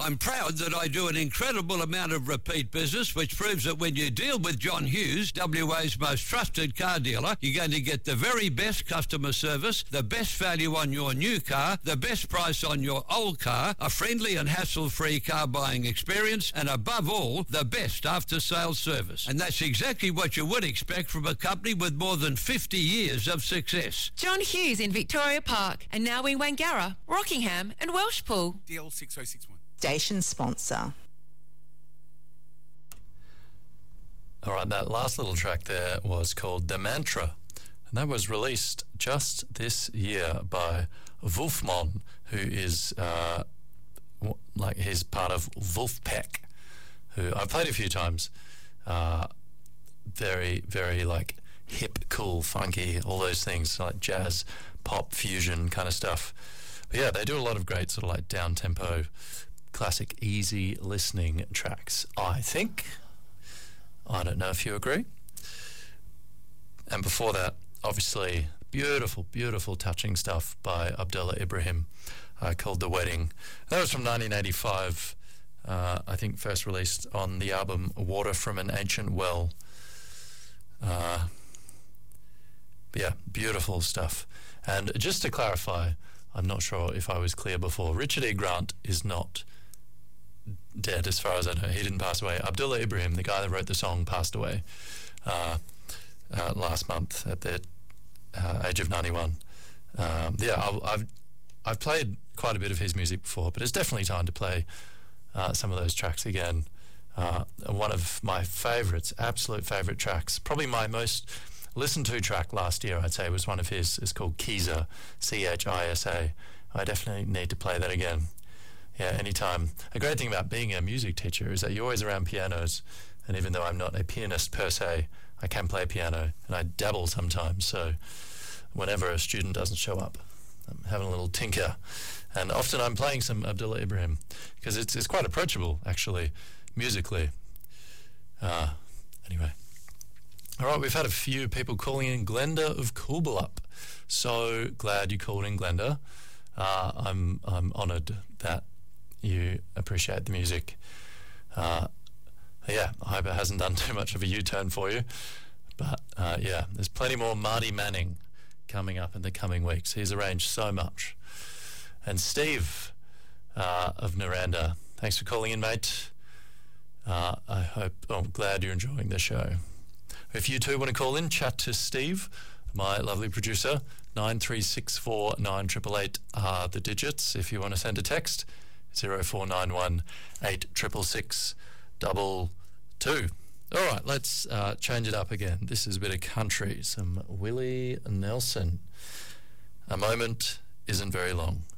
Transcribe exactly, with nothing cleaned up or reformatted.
I'm proud that I do an incredible amount of repeat business, which proves that when you deal with John Hughes, W A's most trusted car dealer, you're going to get the very best customer service, the best value on your new car, the best price on your old car, a friendly and hassle-free car buying experience, and above all, the best after-sales service. And that's exactly what you would expect from a company with more than fifty years of success. John Hughes in Victoria Park, and now in Wangara, Rockingham and Welshpool. D L six oh six one. Station sponsor. All right, that last little track there was called The Mantra, and that was released just this year by Wolfmon, who is uh, w- like he's part of Wolfpack, who I've played a few times. Uh, very, very like hip, cool, funky, all those things like jazz, pop, fusion kind of stuff. But yeah, they do a lot of great sort of like down tempo, classic, easy listening tracks, I think. I don't know if you agree. And before that, obviously, beautiful, beautiful, touching stuff by Abdullah Ibrahim uh, called The Wedding. That was from nineteen eighty-five, uh, I think first released on the album Water from an Ancient Well. Uh, but yeah, beautiful stuff. And just to clarify, I'm not sure if I was clear before, Richard E. Grant is not dead as far as I know. He didn't pass away. Abdullah Ibrahim, the guy that wrote the song, passed away uh, uh, last month at the uh, age of ninety-one. Um, yeah, I've, I've I've played quite a bit of his music before, but it's definitely time to play uh, some of those tracks again. Uh, one of my favourites, absolute favourite tracks, probably my most listened to track last year, I'd say, was one of his. It's called Chisa, C H I S A. I definitely need to play that again. Yeah, anytime. A great thing about being a music teacher is that you're always around pianos, and even though I'm not a pianist per se, I can play piano, and I dabble sometimes, so whenever a student doesn't show up, I'm having a little tinker. And often I'm playing some Abdullah Ibrahim, because it's, it's quite approachable, actually, musically. Uh, anyway. All right, we've had a few people calling in. Glenda of Coolbalup. So glad you called in, Glenda. Uh, I'm I'm honoured that you appreciate the music. Uh, yeah, I hope it hasn't done too much of a U-turn for you. But uh, yeah, there's plenty more Marty Manning coming up in the coming weeks. He's arranged so much. And Steve uh, of Naranda, thanks for calling in, mate. Uh, I hope, oh, I'm glad you're enjoying the show. If you too want to call in, chat to Steve, my lovely producer. Nine three six four nine eight eight eight are the digits. If you want to send a text, zero four nine one eight six six double two. All right, let's uh, change it up again. This is a bit of country, some Willie Nelson. A moment isn't very long.